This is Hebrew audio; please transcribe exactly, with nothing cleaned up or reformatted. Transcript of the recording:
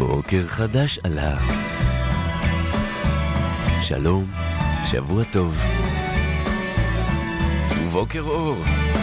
בוקר חדש עלה. שלום, שבוע טוב. ובוקר אור.